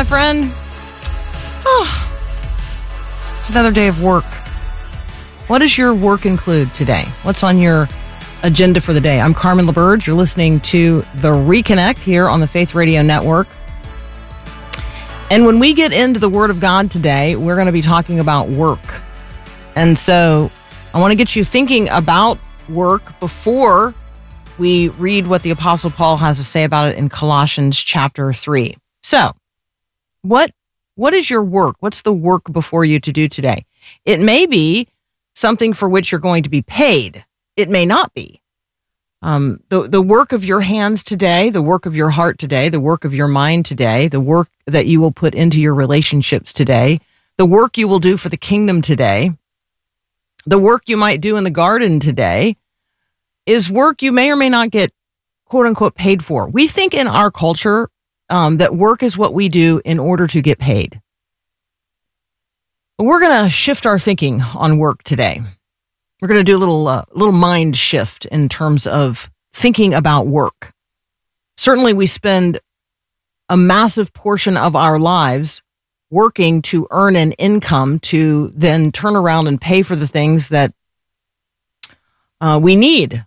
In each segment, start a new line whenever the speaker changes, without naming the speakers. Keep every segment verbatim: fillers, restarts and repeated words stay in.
friend. Oh, it's another day of work. What does your work include today? What's on your agenda for the day? I'm Carmen LaBerge. You're listening to The Reconnect here on the Faith Radio Network. And when we get into the Word of God today, we're going to be talking about work. And so I want to get you thinking about work before we read what the Apostle Paul has to say about it in Colossians chapter three. So, what what is your work? What's the work before you to do today? It may be something for which you're going to be paid. It may not be. Um, the, the work of your hands today, the work of your heart today, the work of your mind today, the work that you will put into your relationships today, the work you will do for the kingdom today, the work you might do in the garden today, is work you may or may not get, quote unquote, paid for. We think in our culture um, that work is what we do in order to get paid. But we're going to shift our thinking on work today. We're going to do a little, uh, little mind shift in terms of thinking about work. Certainly, we spend a massive portion of our lives working to earn an income to then turn around and pay for the things that uh, we need.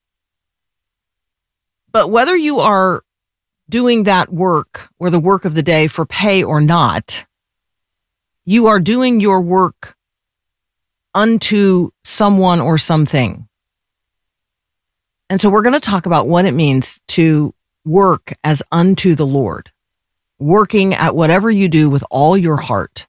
But whether you are doing that work or the work of the day for pay or not, you are doing your work unto someone or something. And so we're going to talk about what it means to work as unto the Lord, working at whatever you do with all your heart,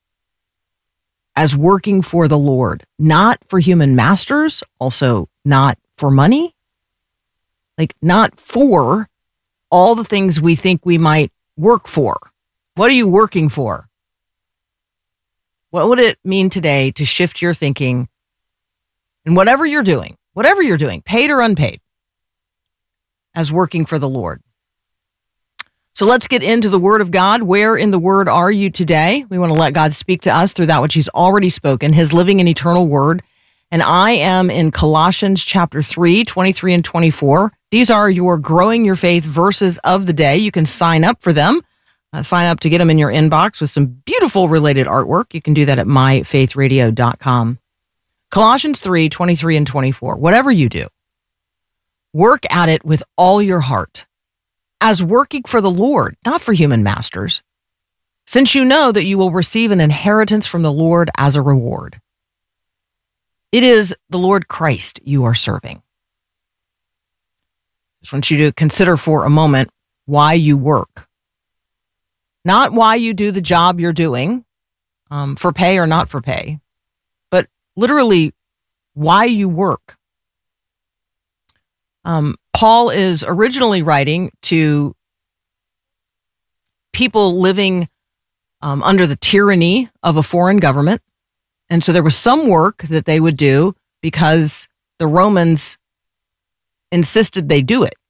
as working for the Lord, not for human masters, also not for money, like not for all the things we think we might work for. What are you working for? What would it mean today to shift your thinking and whatever you're doing, whatever you're doing, paid or unpaid, as working for the Lord? So let's get into the Word of God. Where in the Word are you today? We want to let God speak to us through that which He's already spoken, His living and eternal Word. And I am in Colossians chapter three, twenty-three and twenty-four. These are your Growing Your Faith verses of the day. You can sign up for them. Uh, sign up to get them in your inbox with some beautiful related artwork. You can do that at my faith radio dot com. Colossians three, twenty-three and twenty-four. Whatever you do, work at it with all your heart, as working for the Lord, not for human masters, since you know that you will receive an inheritance from the Lord as a reward. It is the Lord Christ you are serving. Just want you to consider for a moment why you work. Not why you do the job you're doing, um, for pay or not for pay, but literally why you work. Um, Paul is originally writing to people living um, under the tyranny of a foreign government. And so there was some work that they would do because the Romans insisted they do it.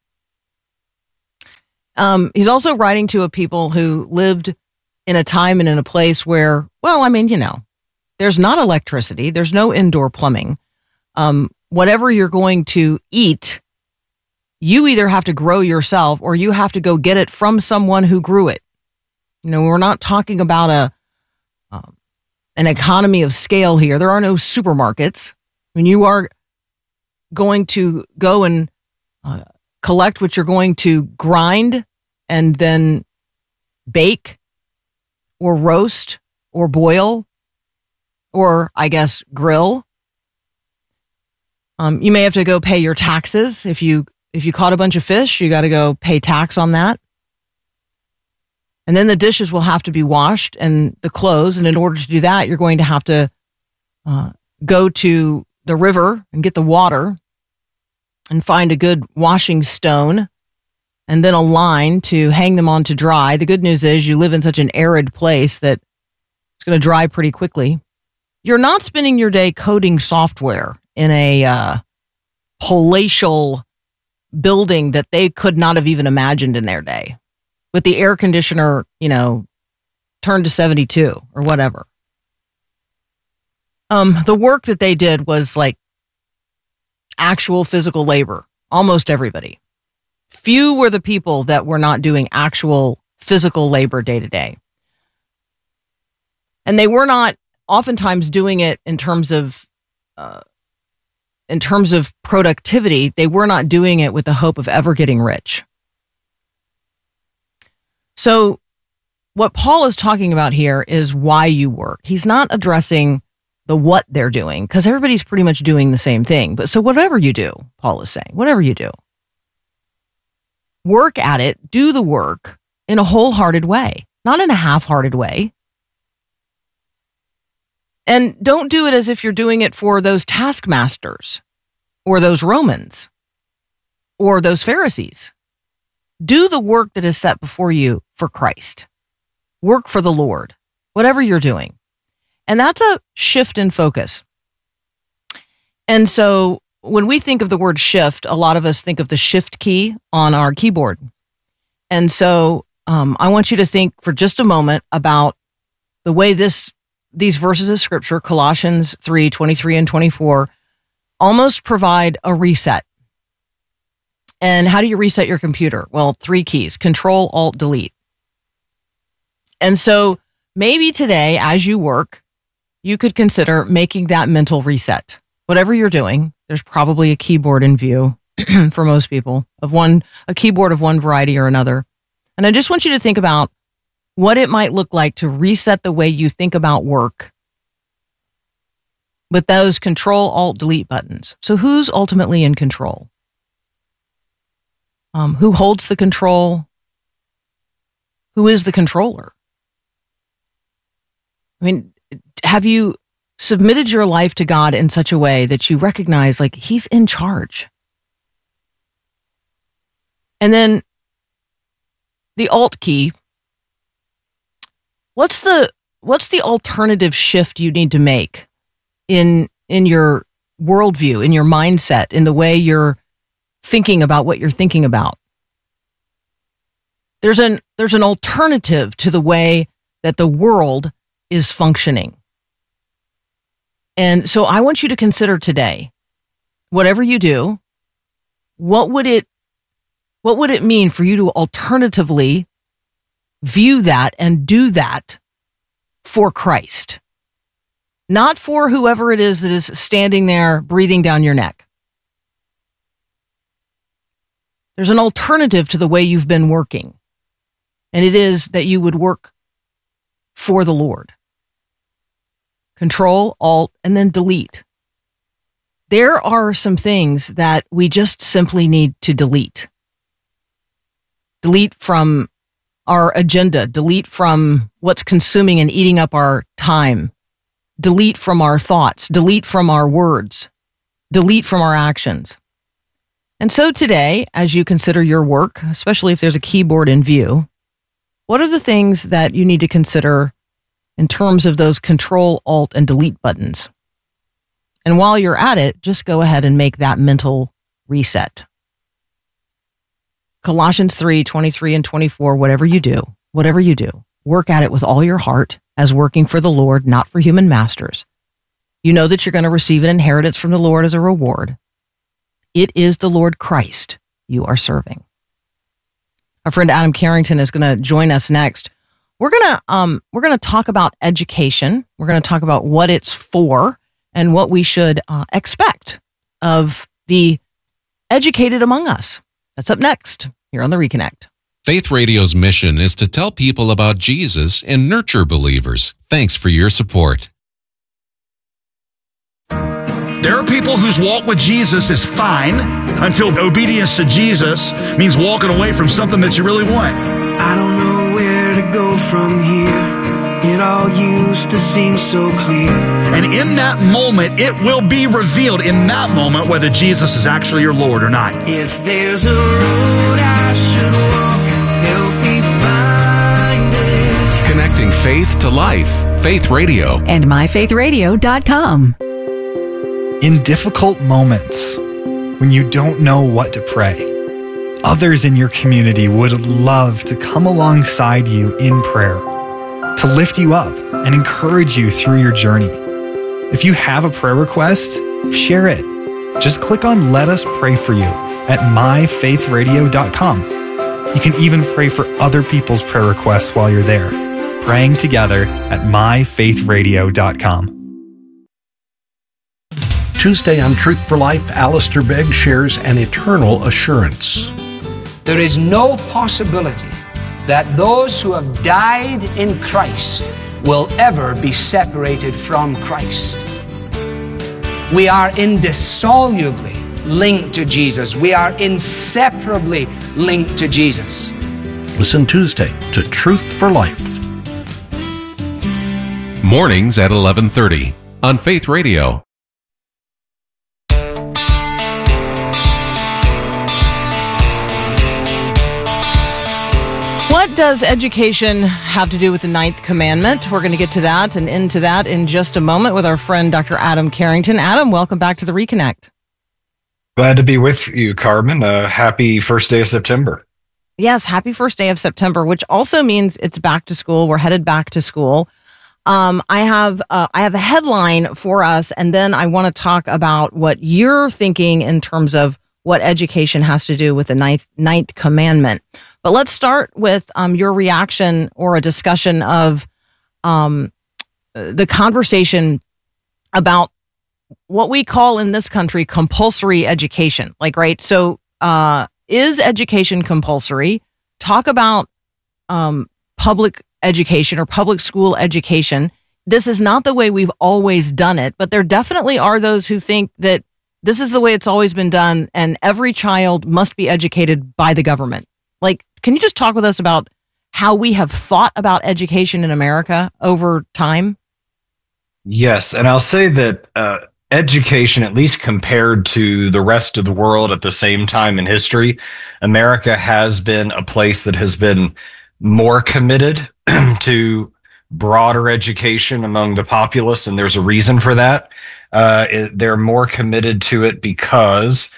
Um, he's also writing to a people who lived in a time and in a place where, well, I mean, you know, there's not electricity. There's no indoor plumbing. Um, whatever you're going to eat, you either have to grow yourself or you have to go get it from someone who grew it. You know, we're not talking about a um, an economy of scale here. There are no supermarkets. I mean, you are going to go and uh, collect what you're going to grind and then bake or roast or boil or, I guess, grill. Um, you may have to go pay your taxes. If you if you caught a bunch of fish, you got to go pay tax on that. And then the dishes will have to be washed and the clothes. And in order to do that, you're going to have to uh, go to the river and get the water and find a good washing stone and then a line to hang them on to dry. The good news is you live in such an arid place that it's going to dry pretty quickly. You're not spending your day coding software in a uh, palatial building that they could not have even imagined in their day, with the air conditioner, you know, turned to seventy-two or whatever. Um, the work that they did was like actual physical labor, almost everybody. Few were the people that were not doing actual physical labor day to day. And they were not oftentimes doing it in terms of uh, in terms of productivity. They were not doing it with the hope of ever getting rich. So what Paul is talking about here is why you work. He's not addressing the what they're doing, because everybody's pretty much doing the same thing. But so whatever you do, Paul is saying, whatever you do, work at it, do the work in a wholehearted way, not in a half-hearted way. And don't do it as if you're doing it for those taskmasters or those Romans or those Pharisees. Do the work that is set before you for Christ. Work for the Lord, whatever you're doing. And that's a shift in focus. And so when we think of the word shift, a lot of us think of the shift key on our keyboard. And so um, I want you to think for just a moment about the way this these verses of scripture, Colossians three, twenty-three and twenty-four, almost provide a reset. And how do you reset your computer? Well, three keys: Control, Alt, Delete. And so maybe today, as you work, you could consider making that mental reset. Whatever you're doing, there's probably a keyboard in view for most people, of one, a keyboard of one variety or another. And I just want you to think about what it might look like to reset the way you think about work with those Control, Alt, Delete buttons. So who's ultimately in control? Um, who holds the control? Who is the controller? I mean, have you submitted your life to God in such a way that you recognize, like, He's in charge? And then the Alt key. What's the what's the alternative shift you need to make in in your worldview, in your mindset, in the way you're thinking about what you're thinking about? There's an there's an alternative to the way that the world is functioning. And so I want you to consider today, whatever you do, what would it what would it mean for you to alternatively view that and do that for Christ? Not for whoever it is that is standing there breathing down your neck. There's an alternative to the way you've been working, and it is that you would work for the Lord. Control, Alt, and then Delete. There are some things that we just simply need to delete. Delete from our agenda, delete from what's consuming and eating up our time, delete from our thoughts, delete from our words, delete from our actions. And so today, as you consider your work, especially if there's a keyboard in view, what are the things that you need to consider in terms of those Control, Alt, and Delete buttons? And while you're at it, just go ahead and make that mental reset. Colossians three, twenty-three and twenty-four, whatever you do, whatever you do, work at it with all your heart as working for the Lord, not for human masters. You know that you're going to receive an inheritance from the Lord as a reward. It is the Lord Christ you are serving. Our friend Adam Carrington is going to join us next. We're going to um we're going to talk about education. We're going to talk about what it's for and what we should uh, expect of the educated among us. That's up next here on The Reconnect.
Faith Radio's mission is to tell people about Jesus and nurture believers. Thanks for your support.
There are people whose walk with Jesus is fine until obedience to Jesus means walking away from something that you really want.
I don't know where to go from here. It all used to seem so clear.
And in that moment, it will be revealed in that moment whether Jesus is actually your Lord or not.
If there's a road I should walk, help me find it.
Connecting faith to life. Faith Radio.
And my faith radio dot com.
In difficult moments, when you don't know what to pray, others in your community would love to come alongside you in prayer, to lift you up and encourage you through your journey. If you have a prayer request, share it. Just click on Let Us Pray For You at my faith radio dot com. You can even pray for other people's prayer requests while you're there. praying together at my faith radio dot com.
Tuesday on Truth for Life, Alistair Begg shares an eternal assurance.
There is no possibility that those who have died in Christ will ever be separated from Christ. We are indissolubly linked to Jesus. We are inseparably linked to Jesus.
Listen Tuesday to Truth for Life.
Mornings at eleven thirty on Faith Radio.
What does education have to do with the ninth commandment? We're going to get to that and into that in just a moment with our friend Doctor Adam Carrington. Adam, welcome back to the Reconnect.
Glad to be with you, Carmen. Uh, happy first day of September.
Yes, happy first day of September, which also means it's back to school. We're headed back to school. Um, I have uh, I have a headline for us, and then I want to talk about what you're thinking in terms of what education has to do with the ninth, ninth commandment. But let's start with um, your reaction or a discussion of um, the conversation about what we call in this country compulsory education. Like, right? So uh, is education compulsory? Talk about um, public education or public school education. This is not the way we've always done it, but there definitely are those who think that this is the way it's always been done and every child must be educated by the government. Like, can you just talk with us about how we have thought about education in America over time?
Yes, and I'll say that uh, education, at least compared to the rest of the world at the same time in history, America has been a place that has been more committed to broader education among the populace, and there's a reason for that. Uh, it, they're more committed to it because,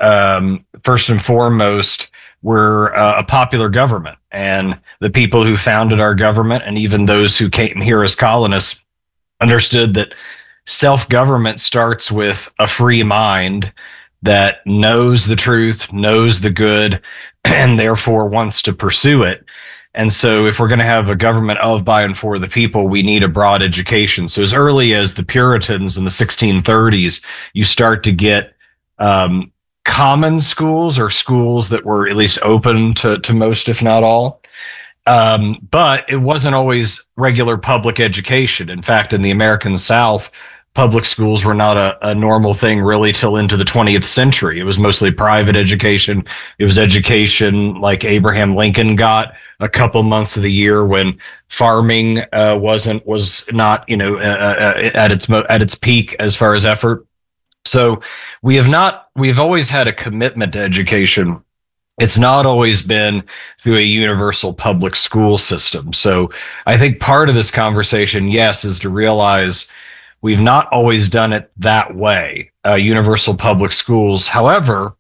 um, first and foremost, we're uh, a popular government, and the people who founded our government, and even those who came here as colonists, understood that self-government starts with a free mind that knows the truth, knows the good, and therefore wants to pursue it. And so if we're going to have a government of, by, and for the people, we need a broad education. So as early as the Puritans in the sixteen thirties, you start to get um, common schools, or schools that were at least open to, to most, if not all. Um, but it wasn't always regular public education. In fact, in the American South, public schools were not a, a normal thing really till into the twentieth century. It was mostly private education. It was education like Abraham Lincoln got a couple months of the year when farming uh, wasn't was not you know uh, uh, at its mo- at its peak as far as effort. So we have not we've always had a commitment to education. It's not always been through a universal public school system. So I think part of this conversation, yes, is to realize we've not always done it that way, uh, universal public schools. However,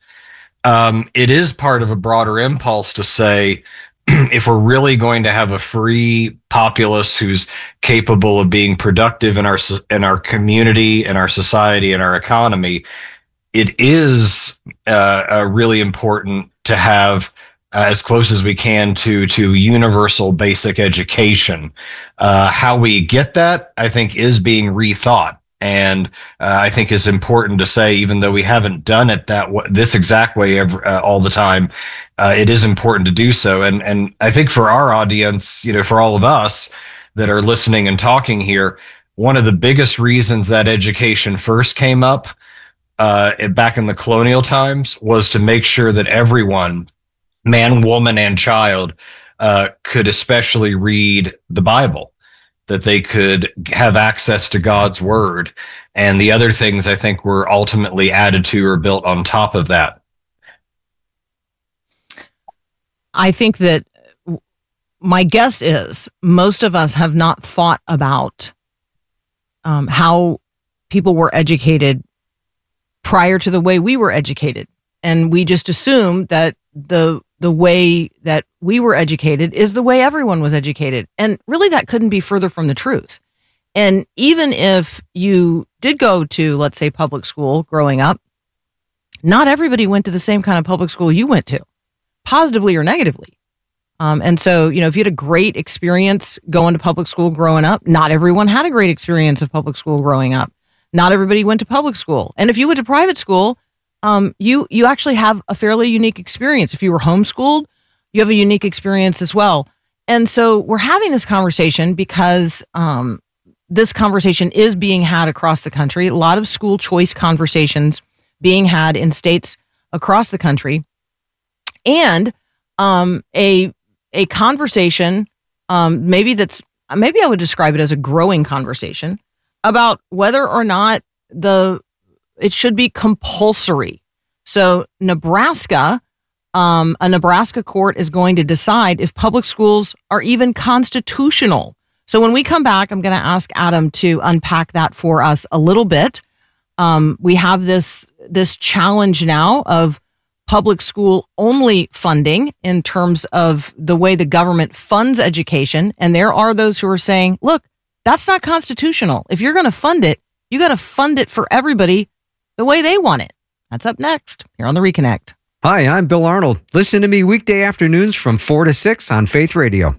um, it is part of a broader impulse to say, if we're really going to have a free populace who's capable of being productive in our in our community, in our society, in our economy, it is uh, uh, really important to have uh, as close as we can to to universal basic education. Uh, how we get that, I think, is being rethought, and uh, I think is important to say. Even though we haven't done it that w- this exact way every, uh, all the time, uh, it is important to do so. And and I think for our audience, you know, for all of us that are listening and talking here, one of the biggest reasons that education first came up uh, back in the colonial times was to make sure that everyone, man, woman, and child, uh, could especially read the Bible, that they could have access to God's word. And the other things I think were ultimately added to or built on top of that.
I think that my guess is most of us have not thought about um, how people were educated prior to the way we were educated. And we just assume that the the way that we were educated is the way everyone was educated. And really, that couldn't be further from the truth. And even if you did go to, let's say, public school growing up, not everybody went to the same kind of public school you went to, positively or negatively. Um, and so, you know, if you had a great experience going to public school growing up, not everyone had a great experience of public school growing up. Not everybody went to public school. And if you went to private school, um, you you actually have a fairly unique experience. If you were homeschooled, you have a unique experience as well. And so we're having this conversation because um, this conversation is being had across the country. A lot of school choice conversations being had in states across the country. And um, a a conversation, um, maybe that's, maybe I would describe it as a growing conversation about whether or not the, it should be compulsory. So Nebraska, um, a Nebraska court is going to decide if public schools are even constitutional. So when we come back, I'm going to ask Adam to unpack that for us a little bit. Um, we have this, this challenge now of public school only funding in terms of the way the government funds education. And there are those who are saying, look, that's not constitutional. If you're going to fund it, you got to fund it for everybody the way they want it. That's up next here on The Reconnect.
Hi, I'm Bill Arnold. Listen to me weekday afternoons from four to six on Faith Radio.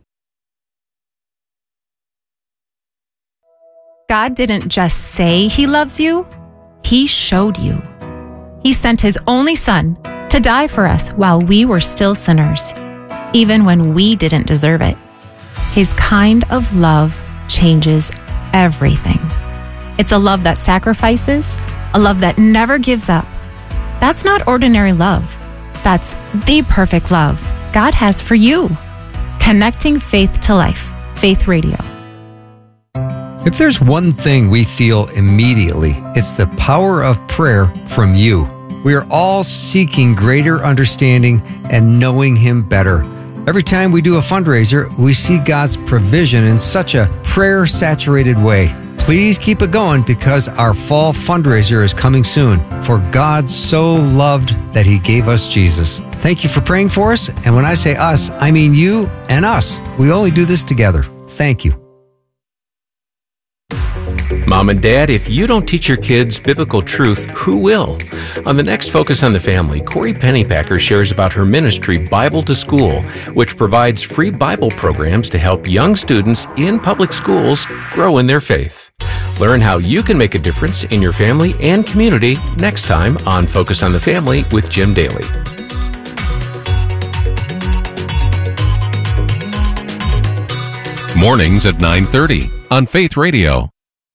God didn't just say he loves you, he showed you. He sent his only son to die for us while we were still sinners, even when we didn't deserve it. His kind of love changes everything. It's a love that sacrifices, a love that never gives up. That's not ordinary love. That's the perfect love God has for you. Connecting faith to life. Faith Radio.
If there's one thing we feel immediately, it's the power of prayer from you. We are all seeking greater understanding and knowing Him better. Every time we do a fundraiser, we see God's provision in such a prayer-saturated way. Please keep it going because our fall fundraiser is coming soon. For God so loved that He gave us Jesus. Thank you for praying for us. And when I say us, I mean you and us. We only do this together. Thank you.
Mom and Dad, if you don't teach your kids biblical truth, who will? On the next Focus on the Family, Corey Pennypacker shares about her ministry, Bible to School, which provides free Bible programs to help young students in public schools grow in their faith. Learn how you can make a difference in your family and community next time on Focus on the Family with Jim Daly.
Mornings at nine thirty on Faith Radio.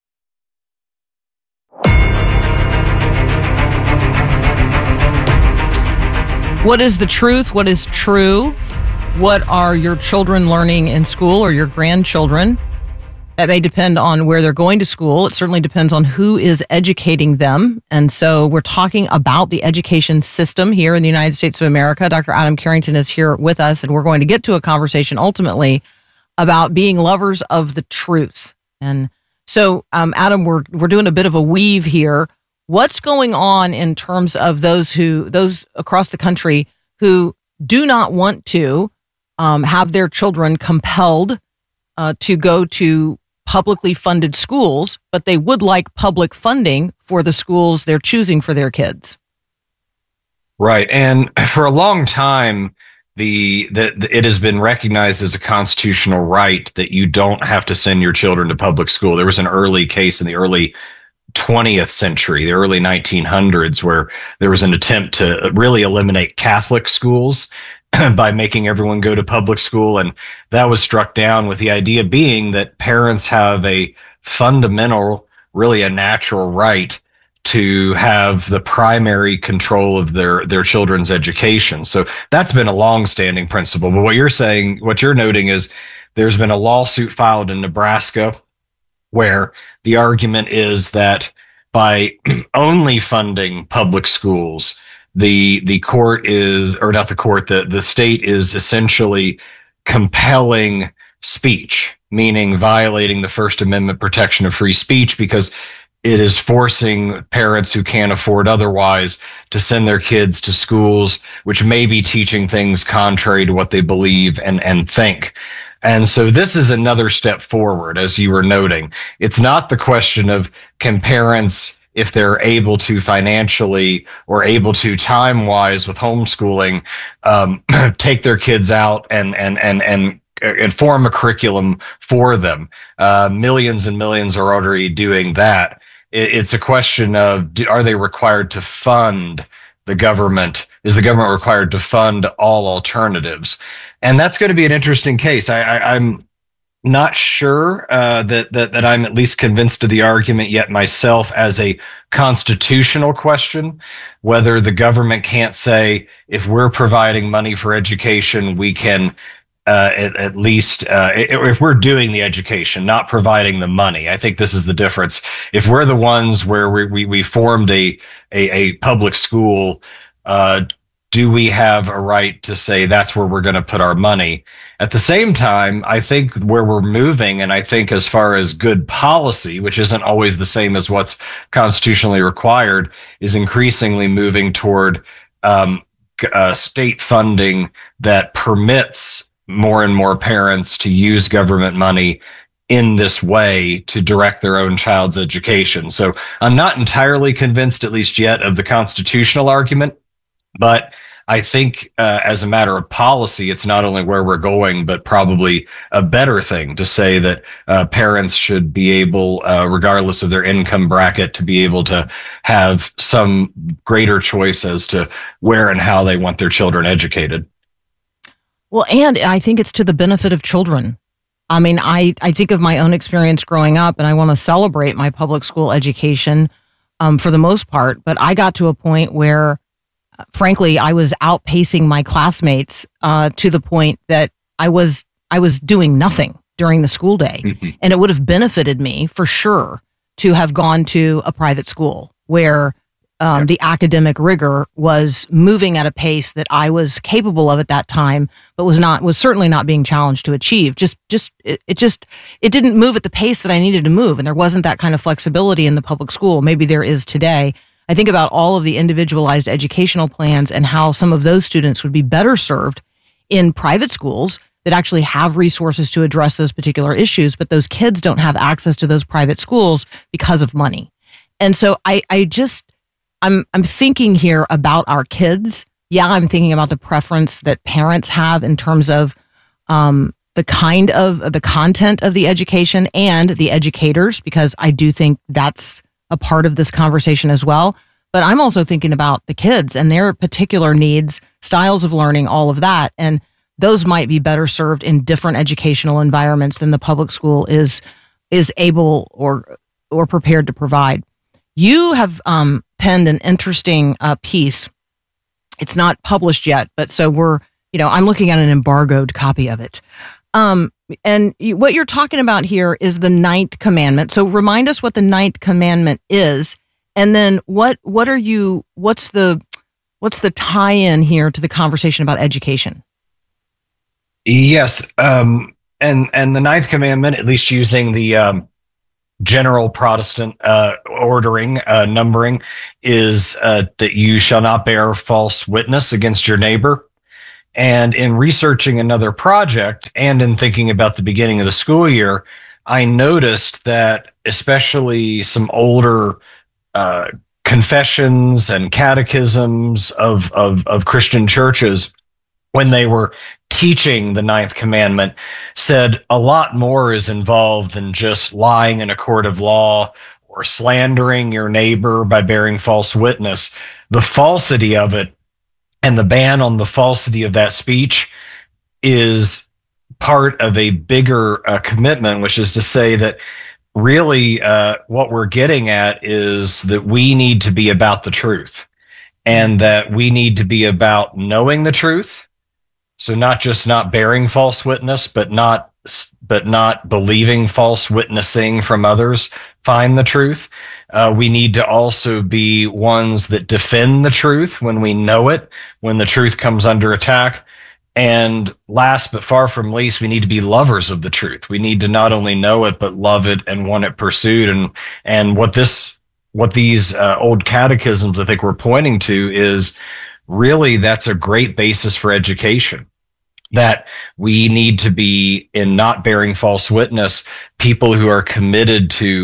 What is the truth? What is true? What are your children learning in school or your grandchildren? That may depend on where they're going to school. It certainly depends on who is educating them. And so we're talking about the education system here in the United States of America. Doctor Adam Carrington is here with us, and we're going to get to a conversation ultimately about being lovers of the truth. And so, um, Adam, we're we're doing a bit of a weave here. What's going on in terms of those who, those across the country who do not want to um, have their children compelled uh, to go to publicly funded schools, but they would like public funding for the schools they're choosing for their kids?
Right. And for a long time, the, the, the it has been recognized as a constitutional right that you don't have to send your children to public school. There was an early case in the early twentieth century, the early nineteen hundreds, where there was an attempt to really eliminate Catholic schools by making everyone go to public school. And that was struck down with the idea being that parents have a fundamental, really a natural right to have the primary control of their, their children's education. So that's been a long-standing principle. But what you're saying, what you're noting is there's been a lawsuit filed in Nebraska where the argument is that by only funding public schools, the the court is, or not the court, the, the state is essentially compelling speech, meaning violating the First Amendment protection of free speech, because it is forcing parents who can't afford otherwise to send their kids to schools which may be teaching things contrary to what they believe and, and think. And so this is another step forward, as you were noting. It's not the question of can parents if they're able to financially or able to time wise with homeschooling, um, take their kids out and, and, and, and, and form a curriculum for them. Uh, millions and millions are already doing that. It, it's a question of, do, are they required to fund the government? Is the government required to fund all alternatives? And that's going to be an interesting case. I, I, I'm not sure uh, that, that that I'm at least convinced of the argument yet myself as a constitutional question, whether the government can't say, if we're providing money for education, we can uh, at, at least, uh, if we're doing the education, not providing the money. I think this is the difference. If we're the ones where we, we, we formed a, a, a public school, uh, do we have a right to say that's where we're going to put our money? At the same time, I think where we're moving, and I think as far as good policy, which isn't always the same as what's constitutionally required, is increasingly moving toward um, uh, state funding that permits more and more parents to use government money in this way to direct their own child's education. So I'm not entirely convinced, at least yet, of the constitutional argument. But I think uh, as a matter of policy, it's not only where we're going, but probably a better thing to say that uh, parents should be able, uh, regardless of their income bracket, to be able to have some greater choice as to where and how they want their children educated.
Well, and I think it's to the benefit of children. I mean, I, I think of my own experience growing up, and I want to celebrate my public school education um, for the most part, but I got to a point where frankly, I was outpacing my classmates uh, to the point that I was I was doing nothing during the school day. Mm-hmm. And it would have benefited me for sure to have gone to a private school where um, yep. the academic rigor was moving at a pace that I was capable of at that time, but was not was certainly not being challenged to achieve. Just just it, it just it didn't move at the pace that I needed to move, and there wasn't that kind of flexibility in the public school. Maybe there is today. I think about all of the individualized educational plans and how some of those students would be better served in private schools that actually have resources to address those particular issues, but those kids don't have access to those private schools because of money. And so I, I just, I'm, I'm thinking here about our kids. Yeah, I'm thinking about the preference that parents have in terms of um, the kind of, the content of the education and the educators, because I do think that's a part of this conversation as well. But I'm also thinking about the kids and their particular needs, styles of learning, all of that. And those might be better served in different educational environments than the public school is is able or or prepared to provide. You have um, penned an interesting uh, piece. It's not published yet, but so we're, you know, I'm looking at an embargoed copy of it. Um, and you, what you're talking about here is the ninth commandment. So remind us what the ninth commandment is, and then what what are you? What's the what's the tie-in here to the conversation about education?
Yes, um, and and the ninth commandment, at least using the um, general Protestant uh, ordering uh, numbering, is uh, that you shall not bear false witness against your neighbor. And in researching another project and in thinking about the beginning of the school year, I noticed that especially some older uh, confessions and catechisms of, of, of Christian churches, when they were teaching the ninth commandment, said a lot more is involved than just lying in a court of law or slandering your neighbor by bearing false witness. The falsity of it and the ban on the falsity of that speech is part of a bigger uh, commitment, which is to say that really uh, what we're getting at is that we need to be about the truth, and that we need to be about knowing the truth. So not just not bearing false witness, but not but not believing false witnessing from others. Find the truth. Uh, we need to also be ones that defend the truth when we know it, when the truth comes under attack. And last but far from least, we need to be lovers of the truth. We need to not only know it, but love it and want it pursued. And and what this, what these uh, old catechisms I think we're pointing to is really that's a great basis for education. That we need to be, in not bearing false witness, people who are committed to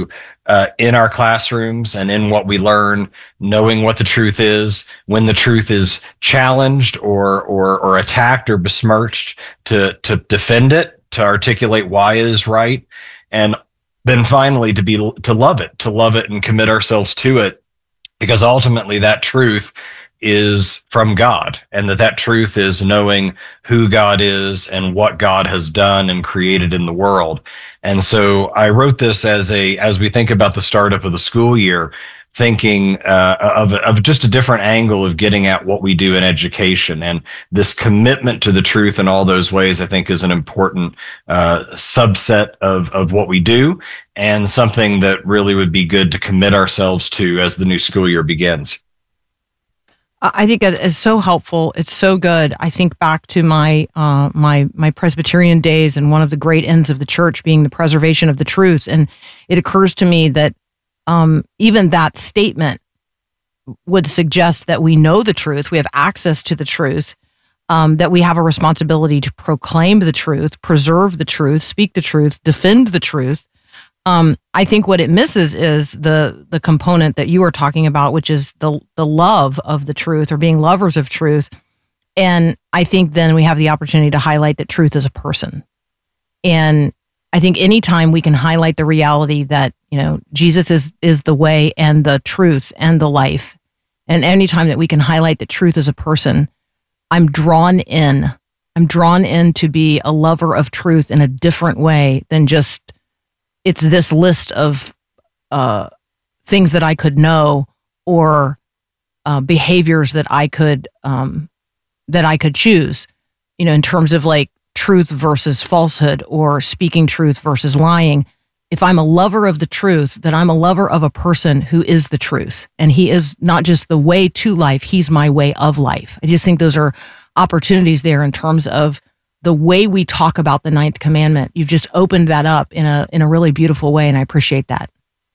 uh, in our classrooms and in what we learn, knowing what the truth is, when the truth is challenged or or or attacked or besmirched, to to defend it, to articulate why it is right, and then finally to be to love it, to love it and commit ourselves to it, because ultimately that truth is from God, and that that truth is knowing who God is and what God has done and created in the world. And so I wrote this as a, as we think about the startup of the school year, thinking uh, of, of just a different angle of getting at what we do in education. And this commitment to the truth in all those ways, I think, is an important uh, subset of, of what we do, and something that really would be good to commit ourselves to as the new school year begins.
I think it is so helpful. It's so good. I think back to my uh, my my Presbyterian days, and one of the great ends of the church being the preservation of the truth. And it occurs to me that um, even that statement would suggest that we know the truth, we have access to the truth, um, that we have a responsibility to proclaim the truth, preserve the truth, speak the truth, defend the truth. Um, I think what it misses is the the component that you were talking about, which is the the love of the truth, or being lovers of truth. And I think then we have the opportunity to highlight that truth is a person. And I think anytime we can highlight the reality that, you know, Jesus is is the way and the truth and the life, and anytime that we can highlight that truth is a person, I'm drawn in. I'm drawn in to be a lover of truth in a different way than just it's this list of uh, things that I could know, or uh, behaviors that I could um, that I could choose, you know, in terms of like truth versus falsehood, or speaking truth versus lying. If I'm a lover of the truth, then I'm a lover of a person who is the truth, and he is not just the way to life; he's my way of life. I just think those are opportunities there in terms of the way we talk about the ninth commandment. You've just opened that up in a in a really beautiful way, and I appreciate that.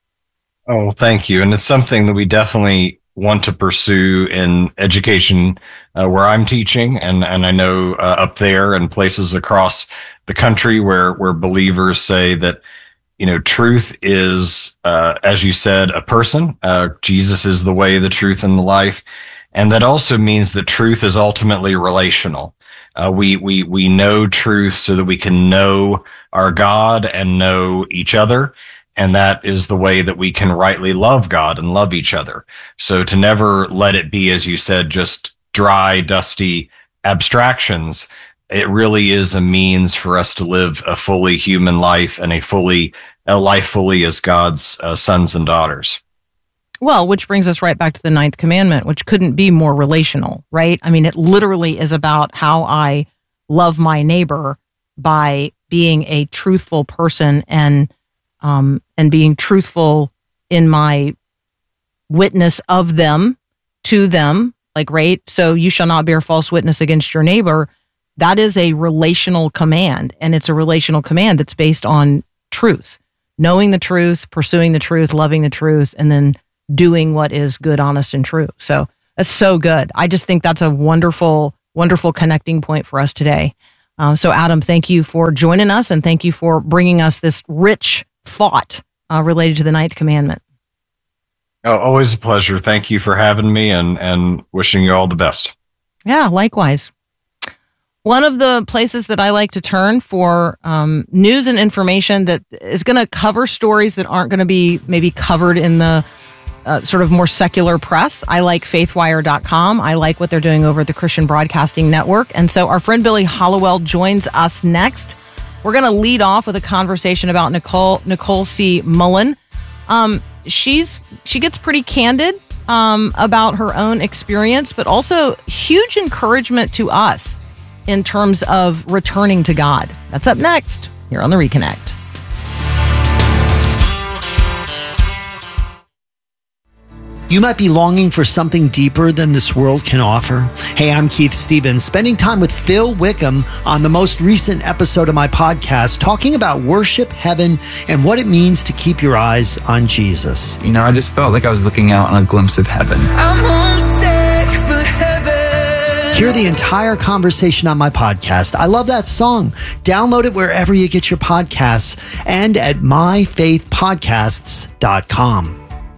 Oh, thank you. And it's something that we definitely want to pursue in education uh, where I'm teaching, and and I know uh, up there and places across the country where where believers say that, you know, truth is, uh, as you said, a person. Uh, Jesus is the way, the truth, and the life, and that also means that truth is ultimately relational. Uh, we we we know truth so that we can know our God and know each other, and that is the way that we can rightly love God and love each other. So to never let it be, as you said, just dry, dusty abstractions. It really is a means for us to live a fully human life, and a fully a life fully as God's uh, sons and daughters.
Well, which brings us right back to the ninth commandment, which couldn't be more relational, right? I mean, it literally is about how I love my neighbor by being a truthful person, and um, and being truthful in my witness of them, to them, like, right? So you shall not bear false witness against your neighbor. That is a relational command, and it's a relational command that's based on truth, knowing the truth, pursuing the truth, loving the truth, and then doing what is good, honest, and true. So that's so good. I just think that's a wonderful, wonderful connecting point for us today. Um, so Adam, thank you for joining us, and thank you for bringing us this rich thought uh, related to the ninth commandment.
Oh, always a pleasure. Thank you for having me, and, and wishing you all the best.
Yeah, likewise. One of the places that I like to turn for um, news and information that is going to cover stories that aren't going to be maybe covered in the Uh, sort of more secular press. I like faithwire dot com. I like what they're doing over at the Christian Broadcasting Network. And so our friend Billy Hollowell joins us next. We're going to lead off with a conversation about Nicole Nicole C. Mullen. Um, she's she gets pretty candid um, about her own experience, but also huge encouragement to us in terms of returning to God. That's up next here on The Reconnect.
You might be longing for something deeper than this world can offer. Hey, I'm Keith Stevens, spending time with Phil Wickham on the most recent episode of my podcast, talking about worship, heaven, and what it means to keep your eyes on Jesus.
You know, I just felt like I was looking out on a glimpse of heaven.
I'm homesick for heaven.
Hear the entire conversation on my podcast. I love that song. Download it wherever you get your podcasts and at my faith podcasts dot com.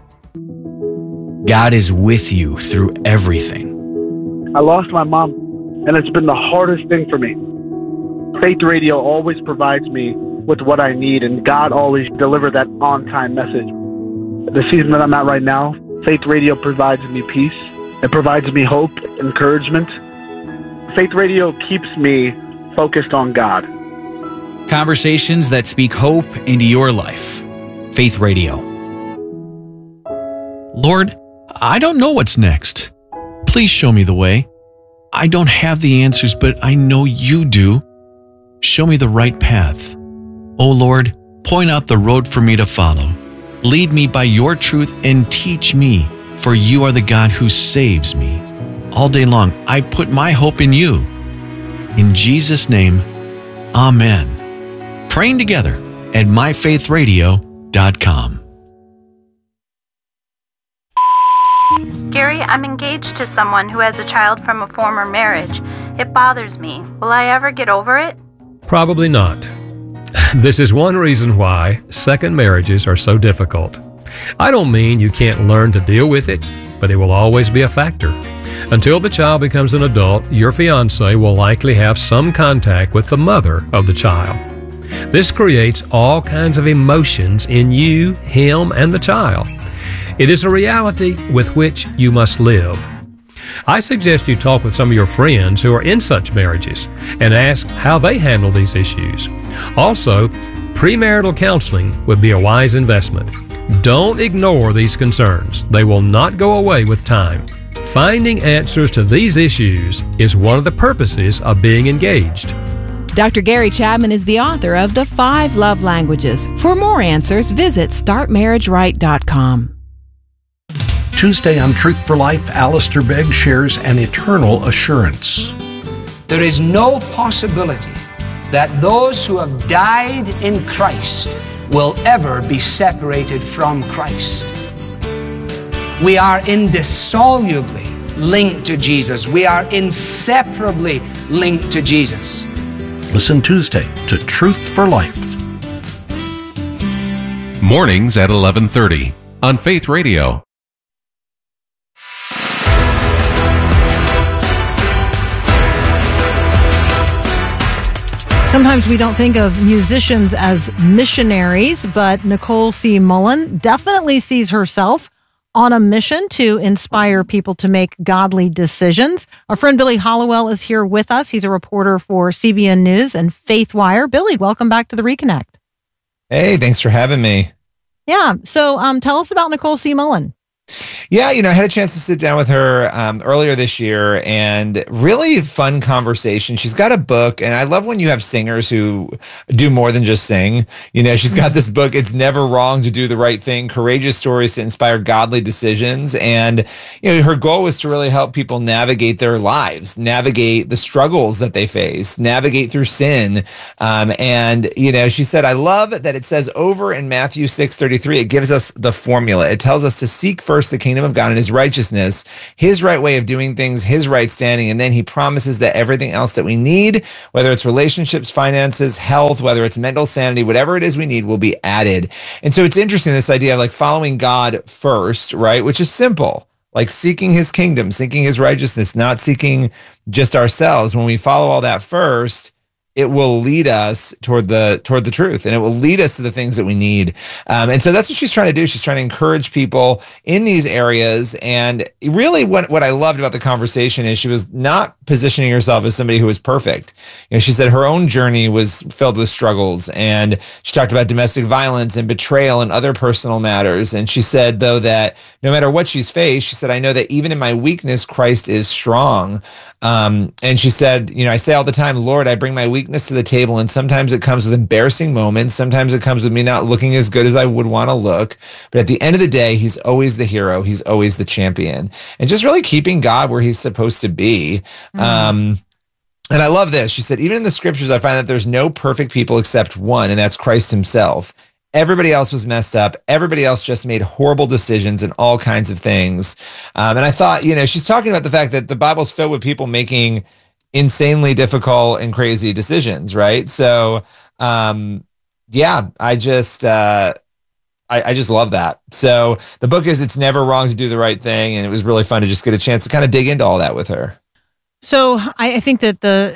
God is with you through everything.
I lost my mom, and it's been the hardest thing for me. Faith Radio always provides me with what I need, and God always delivers that on-time message. The season that I'm at right now, Faith Radio provides me peace. It provides me hope, encouragement. Faith Radio keeps me focused on God.
Conversations that speak hope into your life. Faith Radio.
Lord, I don't know what's next. Please show me the way. I don't have the answers, but I know you do. Show me the right path. Oh Lord, point out the road for me to follow. Lead me by your truth and teach me, for you are the God who saves me. All day long, I put my hope in you. In Jesus' name, amen. Praying together at my faith radio dot com.
Gary, I'm engaged to someone who has a child from a former marriage. It bothers me. Will I ever get over it?
Probably not. This is one reason why second marriages are so difficult. I don't mean you can't learn to deal with it, but it will always be a factor. Until the child becomes an adult, your fiancé will likely have some contact with the mother of the child. This creates all kinds of emotions in you, him, and the child. It is a reality with which you must live. I suggest you talk with some of your friends who are in such marriages and ask how they handle these issues. Also, premarital counseling would be a wise investment. Don't ignore these concerns. They will not go away with time. Finding answers to these issues is one of the purposes of being engaged.
Doctor Gary Chapman is the author of The Five Love Languages. For more answers, visit start marriage right dot com.
Tuesday on Truth for Life, Alistair Begg shares an eternal assurance.
There is no possibility that those who have died in Christ will ever be separated from Christ. We are indissolubly linked to Jesus. We are inseparably linked to Jesus.
Listen Tuesday to Truth for Life.
Mornings at eleven thirty on Faith Radio.
Sometimes we don't think of musicians as missionaries, but Nicole C. Mullen definitely sees herself on a mission to inspire people to make godly decisions. Our friend Billy Hollowell is here with us. He's a reporter for C B N News and FaithWire. Billy, welcome back to the Reconnect.
Hey, thanks for having me.
Yeah, so um, tell us about Nicole C. Mullen.
Yeah, you know, I had a chance to sit down with her um, earlier this year, and really fun conversation. She's got a book, and I love when you have singers who do more than just sing. You know, she's got this book, It's Never Wrong to Do the Right Thing, Courageous Stories to Inspire Godly Decisions. And, you know, her goal was to really help people navigate their lives, navigate the struggles that they face, navigate through sin. Um, and, you know, she said, I love that it says over in Matthew six thirty-three, it gives us the formula. It tells us to seek first the kingdom of God and his righteousness, his right way of doing things, his right standing. And then he promises that everything else that we need, whether it's relationships, finances, health, whether it's mental sanity, whatever it is we need will be added. And so it's interesting, this idea of like following God first, right? Which is simple, like seeking his kingdom, seeking his righteousness, not seeking just ourselves. When we follow all that first, it will lead us toward the toward the truth, and it will lead us to the things that we need. Um, and so that's what she's trying to do. She's trying to encourage people in these areas. And really what, what I loved about the conversation is she was not positioning herself as somebody who was perfect. You know, she said her own journey was filled with struggles, and she talked about domestic violence and betrayal and other personal matters. And she said, though, that no matter what she's faced, she said, I know that even in my weakness, Christ is strong. Um, and she said, you know, I say all the time, Lord, I bring my weakness to the table, and sometimes it comes with embarrassing moments. Sometimes it comes with me not looking as good as I would want to look. But at the end of the day, he's always the hero. He's always the champion. And just really keeping God where he's supposed to be. Mm-hmm. Um, and I love this. She said, even in the scriptures, I find that there's no perfect people except one, and that's Christ himself. Everybody else was messed up. Everybody else just made horrible decisions and all kinds of things. Um, and I thought, you know, she's talking about the fact that the Bible's filled with people making insanely difficult and crazy decisions, right? So, um, yeah, I just, uh, I, I just love that. So the book is It's Never Wrong to Do the Right Thing. And it was really fun to just get a chance to kind of dig into all that with her.
So I, I think that the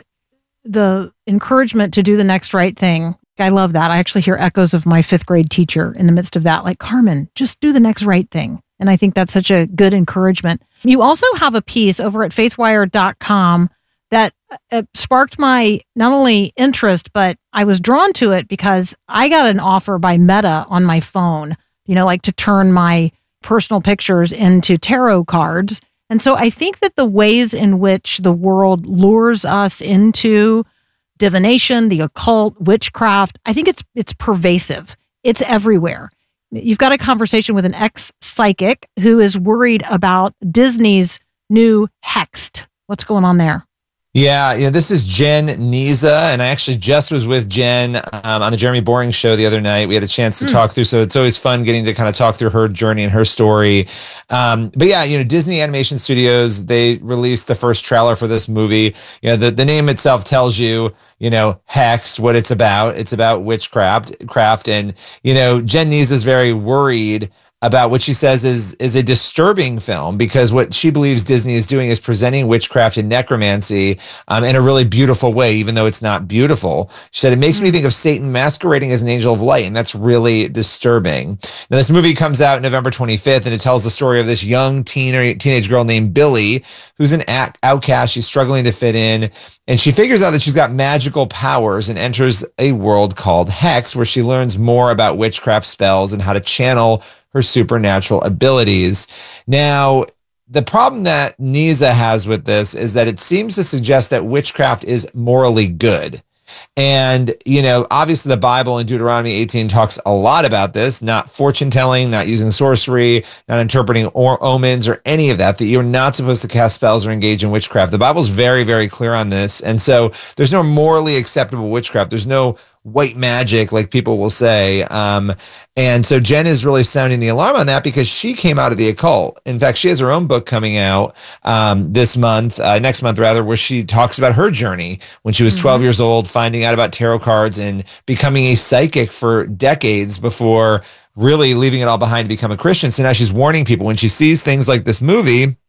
the encouragement to do the next right thing, I love that. I actually hear echoes of my fifth grade teacher in the midst of that, like, Carmen, just do the next right thing. And I think that's such a good encouragement. You also have a piece over at faithwire dot com that uh, sparked my not only interest, but I was drawn to it because I got an offer by Meta on my phone, you know, like to turn my personal pictures into tarot cards. And so I think that the ways in which the world lures us into divination, the occult, witchcraft, I think it's it's pervasive. It's everywhere. You've got a conversation with an ex-psychic who is worried about Disney's new Hexed. What's going on there?
Yeah, you know, this is Jen Niza, and I actually just was with Jen um, on the Jeremy Boring show the other night. We had a chance to mm. talk through, so it's always fun getting to kind of talk through her journey and her story. Um, but yeah, you know, Disney Animation Studios, they released the first trailer for this movie. You know, the, the name itself tells you, you know, Hex, what it's about. It's about witchcraft, craft, and, you know, Jen Niza is very worried about what she says is is a disturbing film because what she believes Disney is doing is presenting witchcraft and necromancy um, in a really beautiful way, even though it's not beautiful. She said, it makes me think of Satan masquerading as an angel of light, and that's really disturbing. Now, this movie comes out November twenty-fifth, and it tells the story of this young teen teenage girl named Billy, who's an outcast. She's struggling to fit in, and she figures out that she's got magical powers and enters a world called Hex, where she learns more about witchcraft spells and how to channel her supernatural abilities. Now, the problem that Niza has with this is that it seems to suggest that witchcraft is morally good. And, you know, obviously the Bible in Deuteronomy eighteen talks a lot about this, not fortune telling, not using sorcery, not interpreting or omens or any of that, that you're not supposed to cast spells or engage in witchcraft. The Bible's very, very clear on this. And so there's no morally acceptable witchcraft. There's no white magic, like people will say. Um, and so Jen is really sounding the alarm on that because she came out of the occult. In fact, she has her own book coming out um, this month, uh, next month rather, where she talks about her journey when she was twelve mm-hmm. years old, finding out about tarot cards and becoming a psychic for decades before really leaving it all behind to become a Christian. So now she's warning people when she sees things like this movie,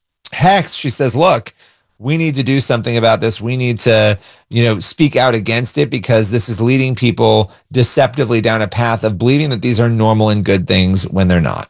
Hex, she says, look, we need to do something about this. We need to, you know, speak out against it because this is leading people deceptively down a path of believing that these are normal and good things when they're not.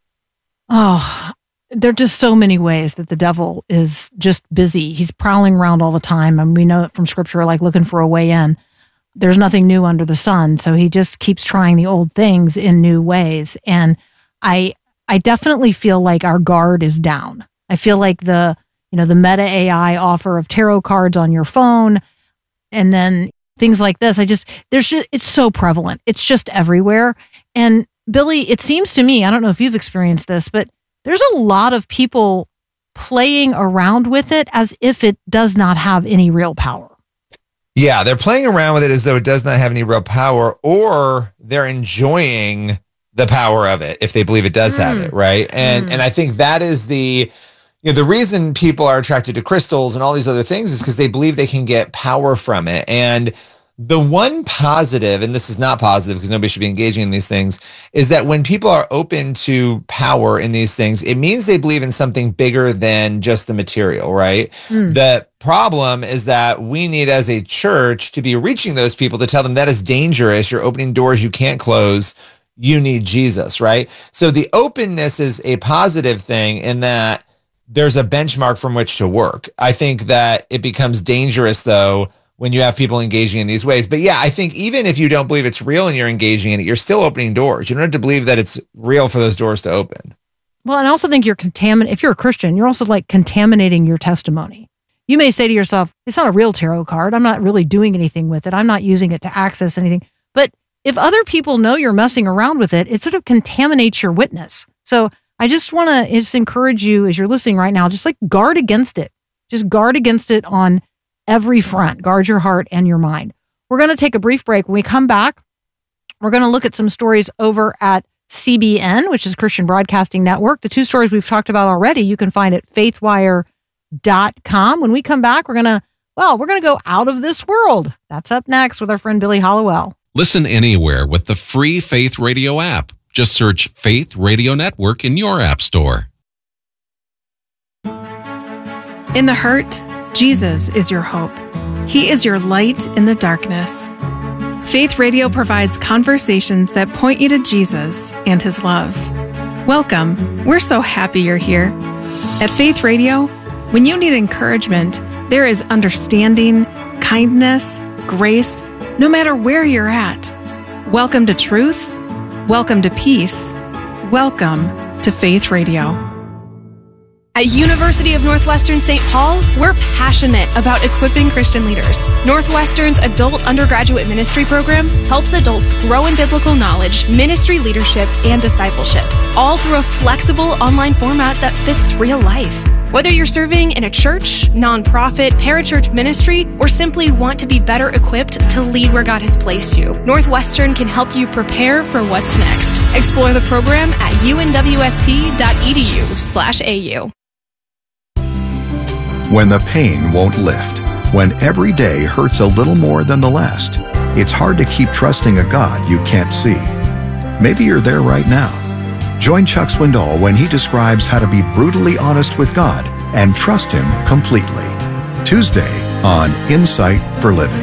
Oh, there are just so many ways that the devil is just busy. He's prowling around all the time. And we know it from scripture, like looking for a way in. There's nothing new under the sun. So he just keeps trying the old things in new ways. And I, I definitely feel like our guard is down. I feel like the, you know, the Meta A I offer of tarot cards on your phone and then things like this. I just, there's just, it's so prevalent. It's just everywhere. And Billy, it seems to me, I don't know if you've experienced this, but there's a lot of people playing around with it as if it does not have any real power.
Yeah, they're playing around with it as though it does not have any real power, or they're enjoying the power of it if they believe it does mm. have it, right? And mm. and I think that is the, you know, the reason people are attracted to crystals and all these other things is because they believe they can get power from it. And the one positive, and this is not positive because nobody should be engaging in these things, is that when people are open to power in these things, it means they believe in something bigger than just the material, right? Mm. The problem is that we need as a church to be reaching those people to tell them that is dangerous. You're opening doors you can't close. You need Jesus, right? So the openness is a positive thing in that there's a benchmark from which to work. I think that it becomes dangerous, though, when you have people engaging in these ways. But yeah, I think even if you don't believe it's real and you're engaging in it, you're still opening doors. You don't have to believe that it's real for those doors to open.
Well, and I also think you're contamin- if you're a Christian, you're also like contaminating your testimony. You may say to yourself, it's not a real tarot card. I'm not really doing anything with it. I'm not using it to access anything. But if other people know you're messing around with it, it sort of contaminates your witness. So I just want to just encourage you as you're listening right now, just like guard against it. Just guard against it on every front. Guard your heart and your mind. We're going to take a brief break. When we come back, We're going to look at some stories over at C B N, which is Christian Broadcasting Network. The two stories we've talked about already, you can find at faithwire dot com. When we come back, we're going to, well, we're going to go out of this world. That's up next with our friend Billy Hollowell.
Listen anywhere with the free Faith Radio app. Just search Faith Radio Network in your app store.
In the hurt, Jesus is your hope. He is your light in the darkness. Faith Radio provides conversations that point you to Jesus and his love. Welcome. We're so happy you're here. At Faith Radio, when you need encouragement, there is understanding, kindness, grace, no matter where you're at. Welcome to truth. Welcome to peace. Welcome to Faith Radio.
At University of Northwestern Saint Paul, we're passionate about equipping Christian leaders. Northwestern's adult undergraduate ministry program helps adults grow in biblical knowledge, ministry leadership, and discipleship, all through a flexible online format that fits real life. Whether you're serving in a church, nonprofit, parachurch ministry, or simply want to be better equipped to lead where God has placed you, Northwestern can help you prepare for what's next. Explore the program at unwsp.edu slash AU.
When the pain won't lift, when every day hurts a little more than the last, it's hard to keep trusting a God you can't see. Maybe you're there right now. Join Chuck Swindoll when he describes how to be brutally honest with God and trust Him completely. Tuesday on Insight for Living.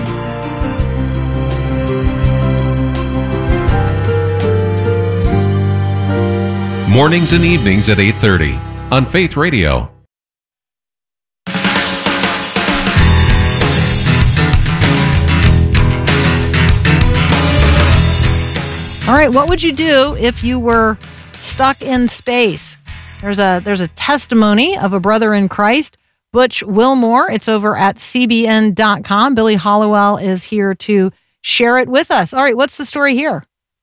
Mornings and evenings at eight thirty on Faith Radio.
All right, what would you do if you were stuck in space? There's a there's a testimony of a brother in Christ, Butch Wilmore. It's over at C B N dot com. Billy Hollowell is here to share it with us. All right, what's the story here?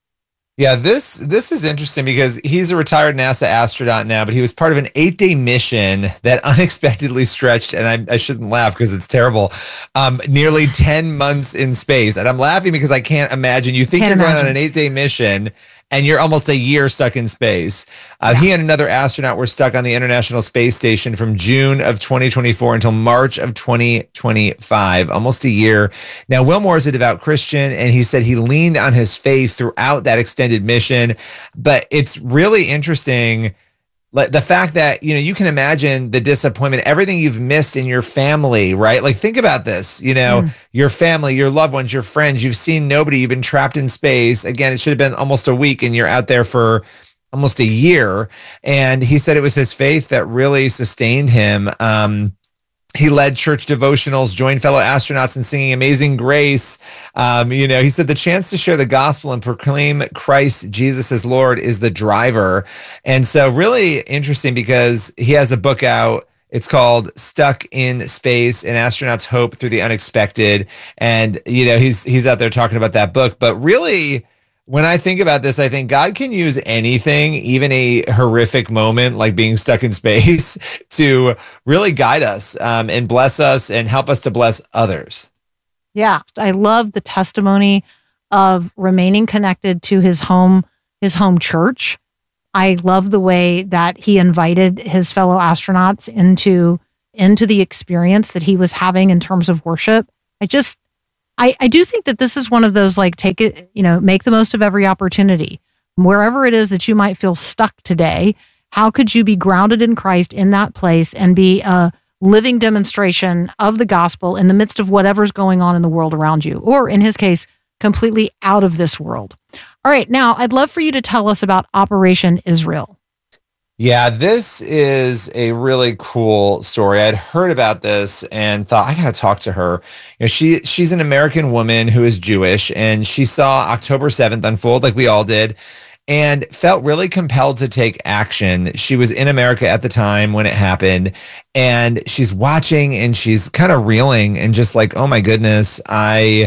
Yeah, this this is interesting because he's a retired NASA astronaut now, but he was part of an eight-day mission that unexpectedly stretched, and I, I shouldn't laugh because it's terrible, um, nearly ten months in space. And I'm laughing because I can't imagine. You think
Can't
you're going
imagine.
on an eight-day mission, and you're almost a year stuck in space. Uh,
Yeah.
He and another astronaut were stuck on the International Space Station from June of twenty twenty-four until March of twenty twenty-five, almost a year. Now, Wilmore is a devout Christian, and he said he leaned on his faith throughout that extended mission. But it's really interesting, like the fact that, you know, you can imagine the disappointment, everything you've missed in your family, right? Like, think about this, you know,
Mm.
your family, your loved ones, your friends, you've seen nobody, you've been trapped in space. Again, it should have been almost a week, and you're out there for almost a year. And he said it was his faith that really sustained him. Um, He led church devotionals, joined fellow astronauts in singing Amazing Grace. Um, you know, he said the chance to share the gospel and proclaim Christ Jesus as Lord is the driver. And so really interesting because he has a book out. It's called Stuck in Space, An Astronaut's Hope Through the Unexpected. And, you know, he's he's out there talking about that book. But really, when I think about this, I think God can use anything, even a horrific moment like being stuck in space, to really guide us um, and bless us and help us to bless others.
Yeah, I love the testimony of remaining connected to his home, his home church. I love the way that he invited his fellow astronauts into into the experience that he was having in terms of worship. I just I, I do think that this is one of those, like, take it, you know, make the most of every opportunity. Wherever it is that you might feel stuck today, how could you be grounded in Christ in that place and be a living demonstration of the gospel in the midst of whatever's going on in the world around you, or in his case, completely out of this world? All right, now I'd love for you to tell us about Operation Israel.
Yeah, this is a really cool story. I'd heard about this and thought, I got to talk to her. You know, she she's an American woman who is Jewish, and she saw October seventh unfold like we all did and felt really compelled to take action. She was in America at the time when it happened, and she's watching and she's kind of reeling and just like, oh my goodness, I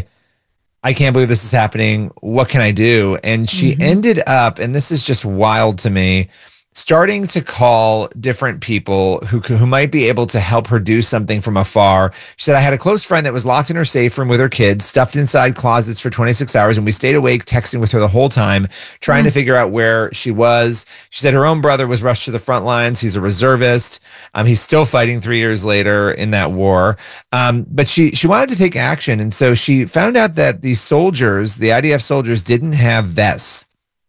I can't believe this is happening. What can I do? And she
Mhm.
ended up, and this is just wild to me, starting to call different people who who might be able to help her do something from afar. She said, I had a close friend that was locked in her safe room with her kids, stuffed inside closets for twenty-six hours, and we stayed awake texting with her the whole time, trying mm. to figure out where she was. She said her own brother was rushed to the front lines. He's a reservist. Um, he's still fighting three years later in that war. Um, but she she wanted to take action, and so she found out that these soldiers, the I D F soldiers, didn't have vests.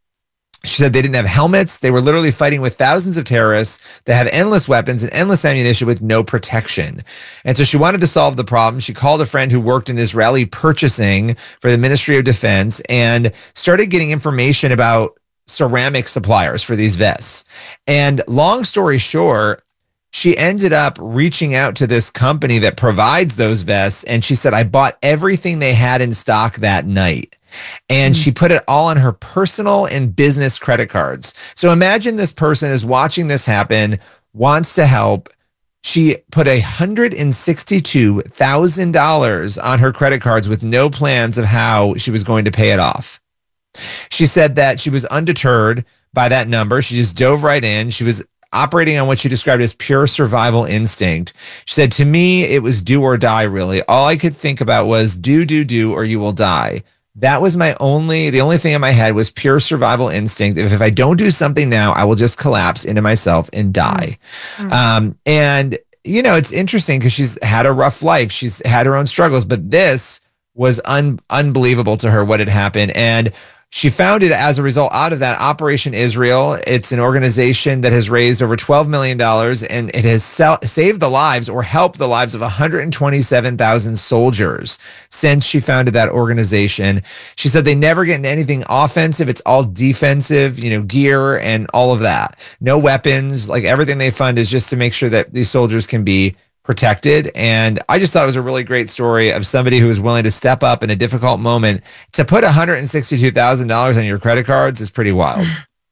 She said they didn't have helmets. They were literally fighting with thousands of terrorists that have endless weapons and endless ammunition with no protection. And so she wanted to solve the problem. She called a friend who worked in Israeli purchasing for the Ministry of Defense and started getting information about ceramic suppliers for these vests. And long story short, she ended up reaching out to this company that provides those vests. And she said, I bought everything they had in stock that night. And she put it all on her personal and business credit cards. So imagine this person is watching this happen, wants to help. She put one hundred sixty-two thousand dollars on her credit cards with no plans of how she was going to pay it off. She said that she was undeterred by that number. She just dove right in. She was operating on what she described as pure survival instinct. She said, to me, it was do or die, really. All I could think about was do, do, do, or you will die. That was my only, the only thing in my head was pure survival instinct. If, if I don't do something now, I will just collapse into myself and die. Mm-hmm. Um, and, you know, it's interesting because she's had a rough life. She's had her own struggles, but this was un, unbelievable to her what had happened. And she founded, as a result out of that, Operation Israel. It's an organization that has raised over twelve million dollars, and it has sell, saved the lives or helped the lives of one hundred twenty-seven thousand soldiers since she founded that organization. She said they never get into anything offensive. It's all defensive, you know, gear and all of that. No weapons. Like, everything they fund is just to make sure that these soldiers can be protected. And I just thought it was a really great story of somebody who was willing to step up in a difficult moment. To put one hundred sixty-two thousand dollars on your credit cards is pretty wild.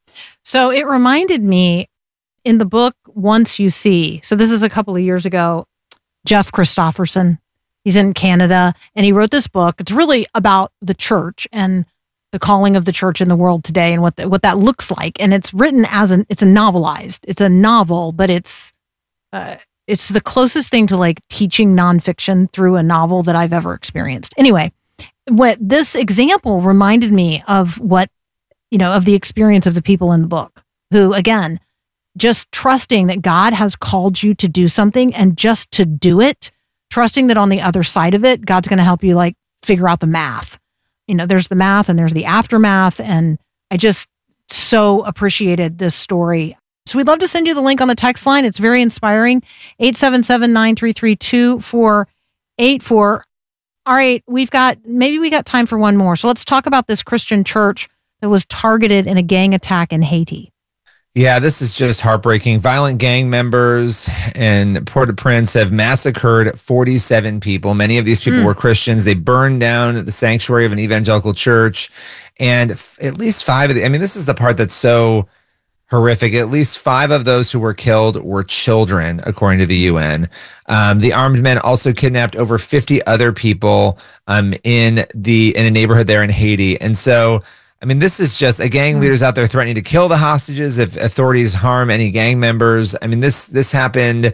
So it reminded me in the book, Once You See. So this is a couple of years ago, Jeff Christopherson, he's in Canada, and he wrote this book. It's really about the church and the calling of the church in the world today and what the, what that looks like. And it's written as an, it's a novelized, it's a novel, but it's, uh, it's the closest thing to like teaching nonfiction through a novel that I've ever experienced. Anyway, what this example reminded me of what, you know, of the experience of the people in the book who, again, just trusting that God has called you to do something and just to do it, trusting that on the other side of it, God's going to help you like figure out the math. You know, there's the math and there's the aftermath. And I just so appreciated this story. So we'd love to send you the link on the text line. It's very inspiring. eight seven seven, nine three three, two four eight four. All right, we've got, maybe we got time for one more. So let's talk about this Christian church that was targeted in a gang attack in Haiti.
Yeah, this is just heartbreaking. Violent gang members in Port-au-Prince have massacred forty-seven people. Many of these people mm. were Christians. They burned down the sanctuary of an evangelical church. And f- at least five of the, I mean, this is the part that's so horrific. At least five of those who were killed were children, according to the U N. Um, the armed men also kidnapped over fifty other people um, in the in a neighborhood there in Haiti. And so, I mean, this is just a gang leaders out there threatening to kill the hostages if authorities harm any gang members. I mean, this this happened,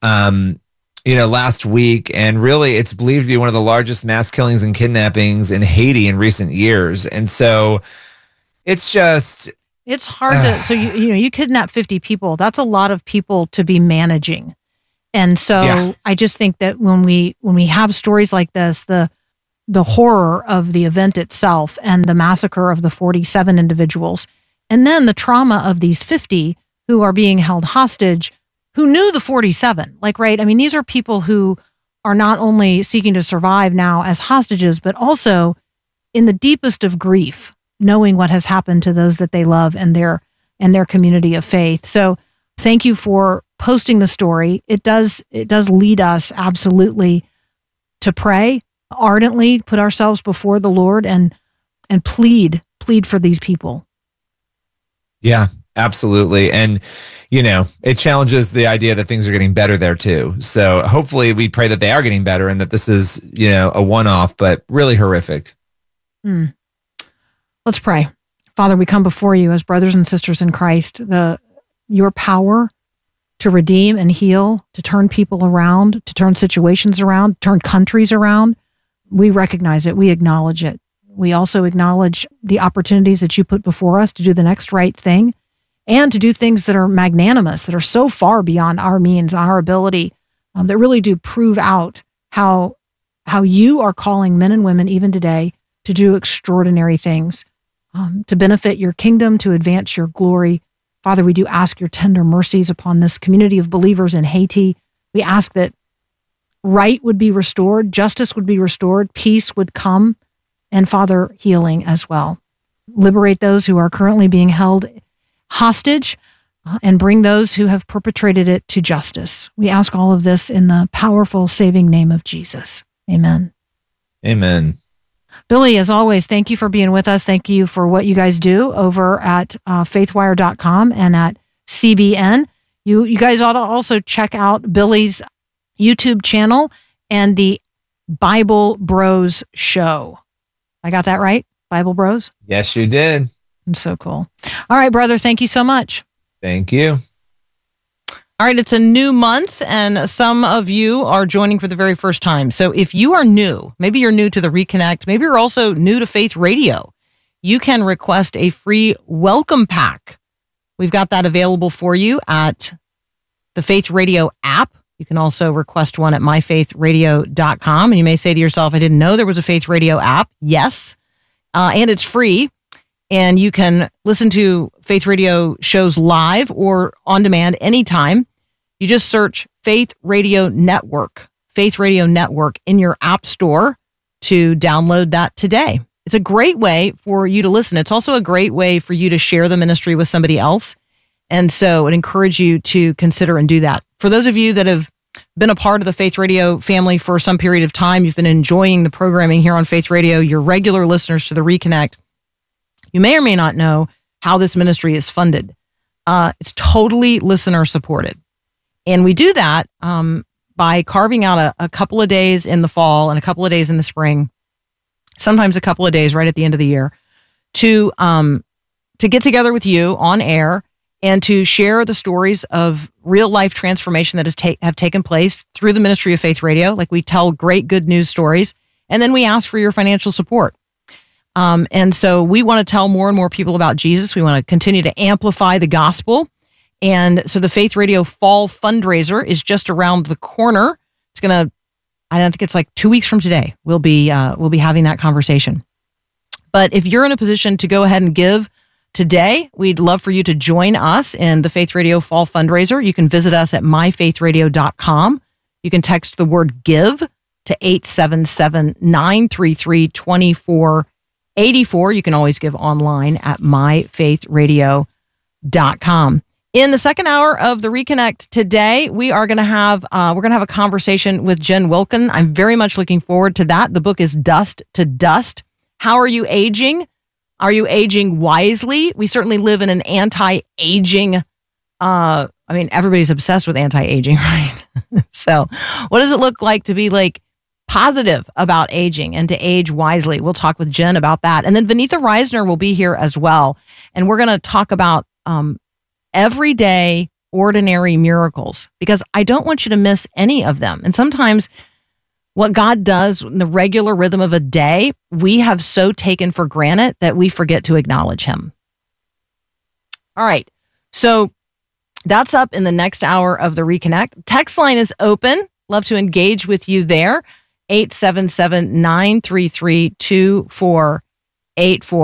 um, you know, last week, and really, it's believed to be one of the largest mass killings and kidnappings in Haiti in recent years. And so, it's just.
It's hard to, so you you know, you kidnap fifty people. That's a lot of people to be managing. And so yeah. I just think that when we when we have stories like this, the the horror of the event itself and the massacre of the forty-seven individuals, and then the trauma of these fifty who are being held hostage, who knew the forty-seven. Like, right? I mean, these are people who are not only seeking to survive now as hostages, but also in the deepest of grief, knowing what has happened to those that they love and their and their community of faith. So thank you for posting the story. It does it does lead us absolutely to pray ardently, put ourselves before the Lord and and plead, plead for these people.
Yeah, absolutely. And, you know, it challenges the idea that things are getting better there too. So hopefully we pray that they are getting better and that this is, you know, a one-off, but really horrific.
Hmm. Let's pray. Father, we come before you as brothers and sisters in Christ. The your power to redeem and heal, to turn people around, to turn situations around, turn countries around. We recognize it. We acknowledge it. We also acknowledge the opportunities that you put before us to do the next right thing and to do things that are magnanimous, that are so far beyond our means, our ability, um, that really do prove out how, how you are calling men and women even today to do extraordinary things, um, to benefit your kingdom, to advance your glory. Father, we do ask your tender mercies upon this community of believers in Haiti. We ask that right would be restored, justice would be restored, peace would come, and Father, healing as well. Liberate those who are currently being held hostage uh, and bring those who have perpetrated it to justice. We ask all of this in the powerful, saving name of Jesus. Amen.
Amen.
Billy, as always, thank you for being with us. Thank you for what you guys do over at uh, faithwire dot com and at C B N. You, you guys ought to also check out Billy's YouTube channel and the Bible Bros Show. I got that right? Bible Bros?
Yes, you did.
I'm so cool. All right, brother. Thank you so much.
Thank you.
All right, it's a new month, and some of you are joining for the very first time. So if you are new, maybe you're new to the Reconnect, maybe you're also new to Faith Radio, you can request a free welcome pack. We've got that available for you at the Faith Radio app. You can also request one at my faith radio dot com. And you may say to yourself, I didn't know there was a Faith Radio app. Yes, uh, and it's free. And you can listen to Faith Radio shows live or on demand anytime. You just search Faith Radio Network, Faith Radio Network in your app store to download that today. It's a great way for you to listen. It's also a great way for you to share the ministry with somebody else. And so I'd encourage you to consider and do that. For those of you that have been a part of the Faith Radio family for some period of time, you've been enjoying the programming here on Faith Radio, you're regular listeners to the Reconnect, you may or may not know how this ministry is funded. Uh, it's totally listener supported. And we do that um, by carving out a, a couple of days in the fall and a couple of days in the spring, sometimes a couple of days right at the end of the year, to um, to get together with you on air and to share the stories of real life transformation that has ta- have taken place through the ministry of Faith Radio. Like, we tell great good news stories, and then we ask for your financial support. Um, and so we want to tell more and more people about Jesus. We want to continue to amplify the gospel. And so the Faith Radio Fall Fundraiser is just around the corner. It's going to, I think it's like two weeks from today. We'll be, uh, we'll be having that conversation. But if you're in a position to go ahead and give today, we'd love for you to join us in the Faith Radio Fall Fundraiser. You can visit us at my faith radio dot com. You can text the word give to eight seven seven, nine three three, two four eight four. You can always give online at my faith radio dot com. In the second hour of the Reconnect today, we are going to have uh, we're going to have a conversation with Jen Wilkin. I'm very much looking forward to that. The book is Dust to Dust. How are you aging? Are you aging wisely? We certainly live in an anti-aging. Uh, I mean, everybody's obsessed with anti-aging, right? So, what does it look like to be like positive about aging and to age wisely? We'll talk with Jen about that. And then Vanitha Reisner will be here as well. And we're going to talk about um, everyday, ordinary miracles, because I don't want you to miss any of them. And sometimes what God does in the regular rhythm of a day, we have so taken for granted that we forget to acknowledge him. All right. So that's up in the next hour of the Reconnect. Text line is open. Love to engage with you there. eight seven seven, nine three three, two four eight four.